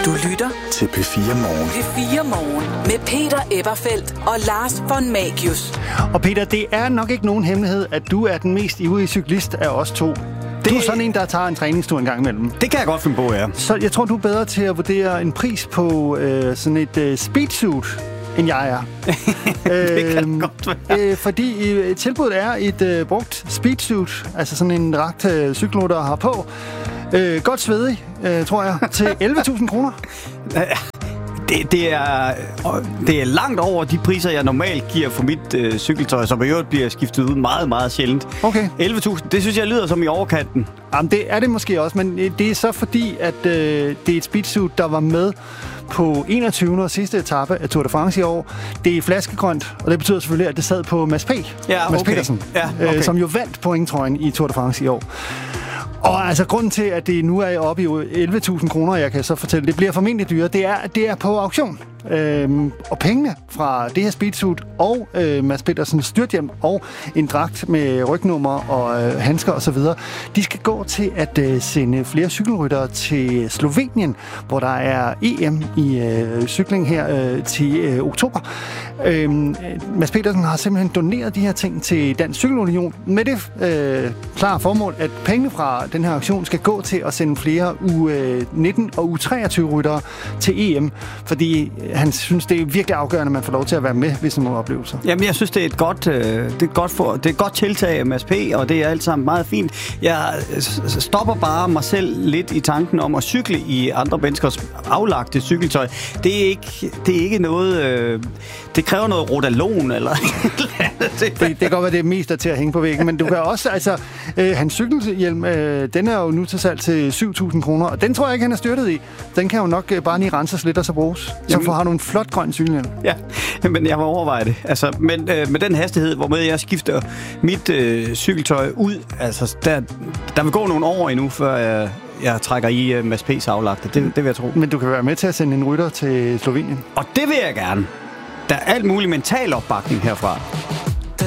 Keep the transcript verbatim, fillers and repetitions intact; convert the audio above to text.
Du lytter til P fire Morgen. P fire Morgen med Peter Eberfeldt og Lars von Magius. Og Peter, det er nok ikke nogen hemmelighed, at du er den mest ivrige cyklist af os to. Du er sådan en, der tager en træningstur en gang imellem. Det kan jeg godt finde på, ja. Så jeg tror, du er bedre til at vurdere en pris på øh, sådan et øh, speedsuit, end jeg er. Det kan godt være. Øh, fordi øh, tilbuddet er et øh, brugt speedsuit, altså sådan en dragt øh, cykelrytter har på. Øh, godt svedig, øh, tror jeg, til elleve tusind kroner. Det, det, er, det er langt over de priser, jeg normalt giver for mit øh, cykeltøj, som i øvrigt bliver skiftet ud meget, meget sjældent. Okay. elleve tusind, det synes jeg lyder som i overkanten. Jamen, det er det måske også, men det er så fordi, at øh, det er et speedsuit, der var med på enogtyvende og sidste etape af Tour de France i år. Det er flaskegrønt, og det betyder selvfølgelig, at det sad på Mads P. Ja, Mads okay. Pedersen, Ja, okay. øh, som jo vandt pointtrøjen i Tour de France i år. Og altså, grunden til, at det nu er oppe i elleve tusind kroner, jeg kan så fortælle, det bliver formentlig dyre, det er, at det er på auktion. Øhm, og pengene fra det her speedsuit og øh, Mads Pedersens styrthjelm og en dragt med rygnummer og øh, handsker osv., de skal gå til at øh, sende flere cykelryttere til Slovenien, hvor der er E M i øh, cykling her øh, til øh, oktober. Øhm, Mads Pedersen har simpelthen doneret de her ting til Dansk Cykelunion med det øh, klare formål, at pengene fra den her aktion skal gå til at sende flere U nitten og U treogtyve ryttere til E M, fordi han synes, det er virkelig afgørende, at man får lov til at være med ved sådan nogle oplevelser. Jamen, jeg synes, det er et godt, øh, det er et godt, for, det er et godt tiltag af Mads P., og det er alt sammen meget fint. Jeg stopper bare mig selv lidt i tanken om at cykle i andre menneskers aflagte cykeltøj. Det er ikke, det er ikke noget... Øh, det kræver noget rodalon, eller... det, det kan godt være, det er mest der til at hænge på væggen, men du kan også... Altså, øh, hans cykelhjelm, øh, den er jo nu til salg til syv tusind kroner, og den tror jeg ikke, han er styrtet i. Den kan jo nok øh, bare lige renses lidt og så bruges. Så får han en flot grøn cykelhjelm. Ja, men jeg må overveje det. Altså, men øh, med den hastighed, hvormed jeg skifter mit øh, cykeltøj ud, altså, der, der vil gå nogle år endnu, før jeg, jeg trækker i uh, Mads P's aflagte. Det, det vil jeg tro. Men du kan være med til at sende en rytter til Slovenien. Og det vil jeg gerne. Der er alt muligt mental opbakning herfra.